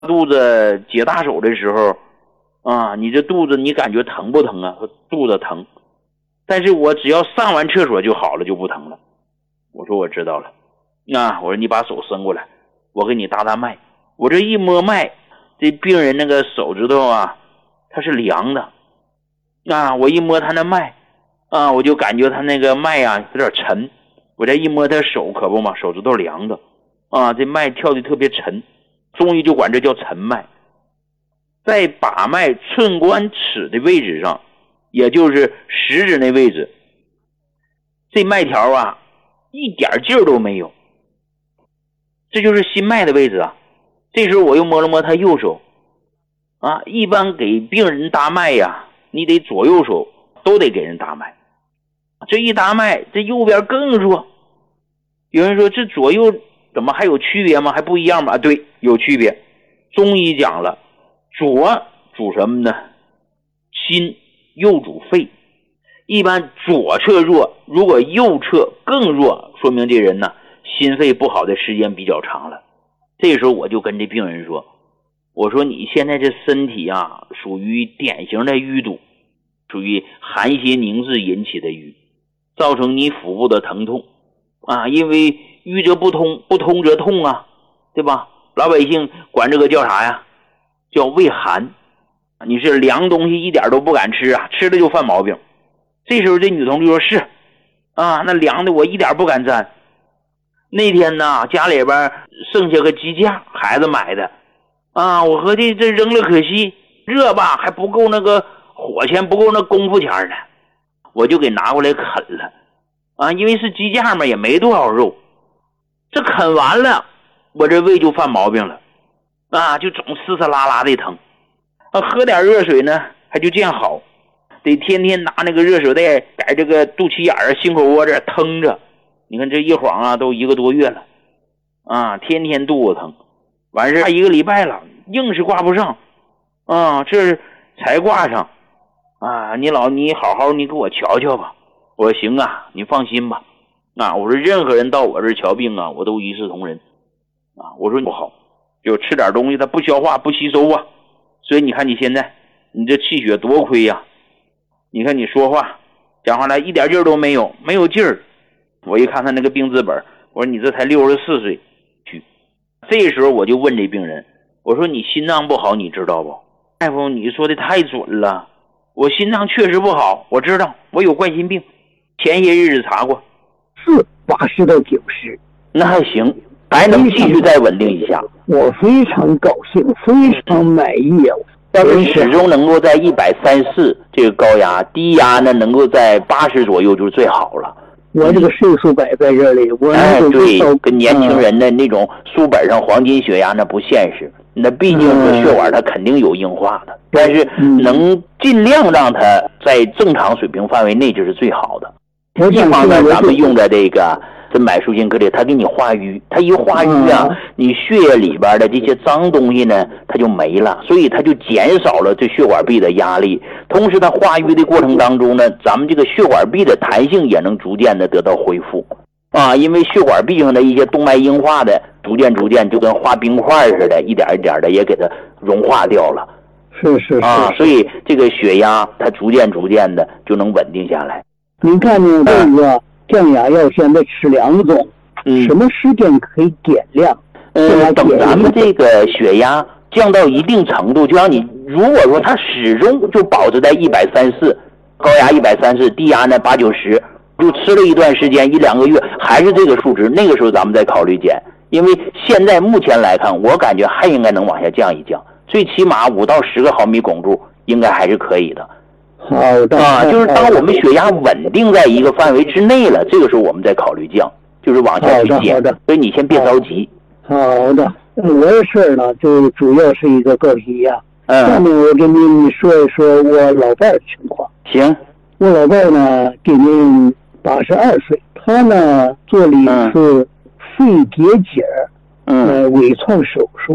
肚子解大手的时候啊，你这肚子你感觉疼不疼啊？肚子疼，但是我只要上完厕所就好了，就不疼了。我说我知道了，我说你把手伸过来，我给你搭搭脉。我这一摸脉，这病人那个手指头啊，它是凉的。我一摸他那脉我就感觉他那个脉啊有点沉。我再一摸他手，可不嘛，手指头凉的这脉跳得特别沉，中医就管这叫沉脉。在把脉寸关尺的位置上，也就是食指那位置，这脉条啊一点劲儿都没有，这就是心脉的位置啊。这时候我又摸了摸他右手一般给病人搭脉呀，你得左右手都得给人搭脉。这一搭脉，这右边更弱。有人说这左右怎么还有区别吗？还不一样吗？对，有区别。中医讲了，左主什么呢？心，右主肺。一般左侧弱，如果右侧更弱，说明这人呢心肺不好的时间比较长了。这时候我就跟这病人说，我说你现在这身体啊属于典型的淤堵，属于寒邪凝滞引起的瘀，造成你腹部的疼痛因为瘀则不通，不通则痛啊，对吧？老百姓管这个叫啥呀？叫胃寒。你是凉东西一点都不敢吃吃了就犯毛病。这时候这女同志说是那凉的我一点不敢沾。那天呢家里边剩下个鸡架，孩子买的我合计这扔了可惜，热吧还不够那个火钱，不够那功夫钱呢，我就给拿过来啃了因为是鸡架嘛，也没多少肉。这啃完了，我这胃就犯毛病了就总嘶嘶啦啦的疼喝点热水呢还就见好，得天天拿那个热水袋在这个肚脐眼心口窝这腾着。你看这一晃都1个多月了天天肚子疼，完事1个礼拜了，硬是挂不上这才挂上你好好你给我瞧瞧吧。我说行你放心吧我说任何人到我这儿瞧病我都一视同仁我说不好，就吃点东西它不消化不吸收所以你看你现在你这气血多亏呀，你看你说话讲话来一点劲儿都没有，没有劲儿。我一看他那个病字本，我说你这才64岁去。这时候我就问这病人，我说你心脏不好你知道不？大夫你说的太准了，我心脏确实不好，我知道我有冠心病，前些日子查过是80到90。 那还行，还能继续再稳定一下。 我非常高兴，非常满意但是始终能够在134这个高压，低压呢能够在80左右就是最好了。 我这个岁数摆在这里，我对，跟年轻人的那种书本上黄金血压那不现实，那毕竟这血管它肯定有硬化的，但是能尽量让它在正常水平范围内就是最好的。一方面咱们用的这个真柏舒筋颗粒，它给你化瘀，它一化瘀你血液里边的这些脏东西呢它就没了，所以它就减少了这血管壁的压力。同时它化瘀的过程当中呢，咱们这个血管壁的弹性也能逐渐的得到恢复因为血管壁上的一些动脉硬化的逐渐就跟化冰块似的，一点一点的也给它融化掉了。 是所以这个血压它逐渐的就能稳定下来。 您看呢这个降压药现在吃2种什么时间可以减量？ 等咱们这个血压降到一定程度，就让你如果说它始终就保持在134，高压134，低压呢80、90，就吃了一段时间1、2个月还是这个数值，那个时候咱们再考虑减。因为现在目前来看，我感觉还应该能往下降一降，最起码5到10个毫米汞柱应该还是可以的。 好的就是当我们血压稳定在一个范围之内了，这个时候我们再考虑降，就是往下去减。所以你先别着急。 好的，我的事儿呢就主要是一个高血压。下面我跟您说一说我老伴儿的情况。 行， 我老伴儿呢今年82岁，他呢做了一次肺结节微创手术。